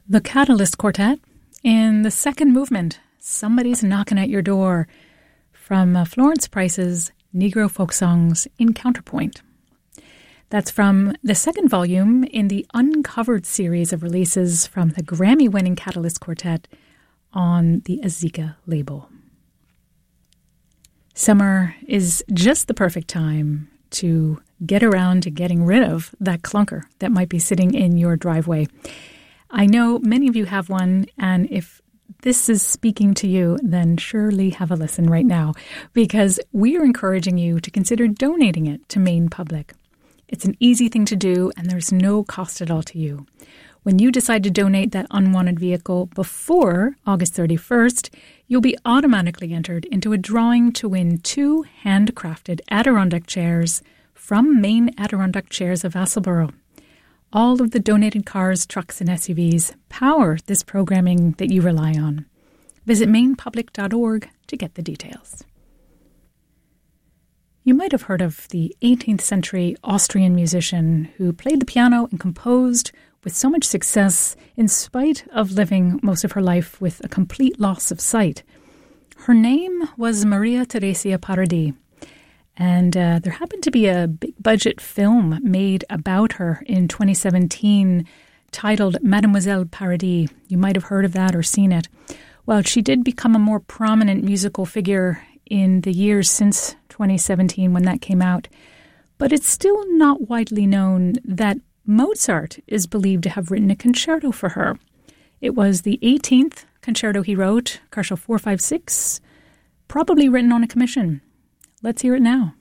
The Catalyst Quartet in the second movement, Somebody's Knocking at Your Door, from Florence Price's Negro Folk Songs in Counterpoint. That's from the second volume in the Uncovered series of releases from the Grammy-winning Catalyst Quartet on the Azika label. Summer is just the perfect time to get around to getting rid of that clunker that might be sitting in your driveway. I know many of you have one, and if this is speaking to you, then surely have a listen right now, because we are encouraging you to consider donating it to Maine Public. It's an easy thing to do, and there's no cost at all to you. When you decide to donate that unwanted vehicle before August 31st, you'll be automatically entered into a drawing to win 2 handcrafted Adirondack chairs from Maine Adirondack Chairs of Vassalboro. All of the donated cars, trucks, and SUVs power this programming that you rely on. Visit mainepublic.org to get the details. You might have heard of the 18th century Austrian musician who played the piano and composed with so much success in spite of living most of her life with a complete loss of sight. Her name was Maria Theresia Paradis. And there happened to be a big-budget film made about her in 2017 titled Mademoiselle Paradis. You might have heard of that or seen it. Well, she did become a more prominent musical figure in the years since 2017 when that came out. But it's still not widely known that Mozart is believed to have written a concerto for her. It was the 18th concerto he wrote, Concerto 456, probably written on a commission. Let's hear it now.